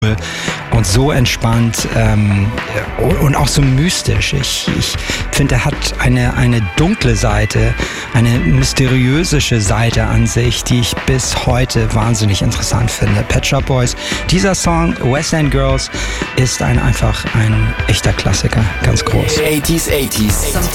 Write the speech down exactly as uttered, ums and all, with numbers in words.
und so entspannt ähm, und auch so mystisch. Ich, ich finde, er hat eine, eine dunkle Seite, eine mysteriöse Seite an sich, die ich bis heute wahnsinnig interessant finde. Pet Shop Boys, dieser Song West End Girls ist ein, einfach ein echter Klassiker, ganz groß. achtziger, achtziger